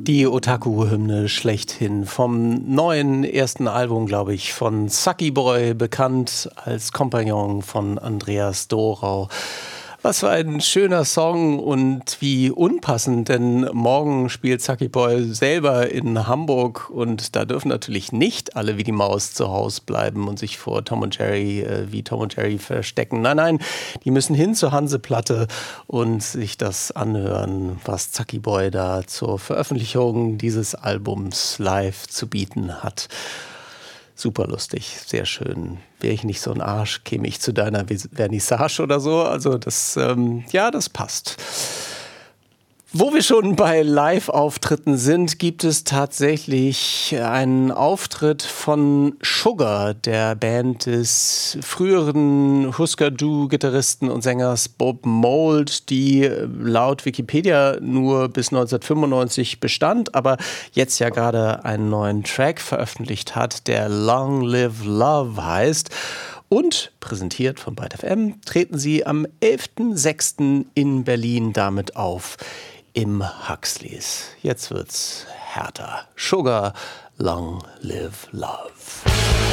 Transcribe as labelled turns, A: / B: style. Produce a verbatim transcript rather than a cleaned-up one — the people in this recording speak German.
A: Die Otaku-Hymne schlechthin vom neuen ersten Album, glaube ich, von Sucky Boy, bekannt als Kompagnon von Andreas Dorau. Was für ein schöner Song und wie unpassend, denn morgen spielt Sucky Boy selber in Hamburg und da dürfen natürlich nicht alle wie die Maus zu Hause bleiben und sich vor Tom und Jerry äh, wie Tom und Jerry verstecken. Nein, nein, die müssen hin zur Hanseplatte und sich das anhören, was Sucky Boy da zur Veröffentlichung dieses Albums live zu bieten hat. Super lustig, sehr schön. Wäre ich nicht so ein Arsch, käme ich zu deiner Vernissage oder so. Also das, ähm, ja, das passt. Wo wir schon bei Live-Auftritten sind, gibt es tatsächlich einen Auftritt von Sugar, der Band des früheren Husker Du-Gitarristen und Sängers Bob Mould, die laut Wikipedia nur bis neunzehnhundertfünfundneunzig bestand, aber jetzt ja gerade einen neuen Track veröffentlicht hat, der Long Live Love heißt. Und präsentiert von Byte F M treten sie am elften sechsten in Berlin damit auf. Im Huxleys. Jetzt wird's härter. Sugar, Long Live Love.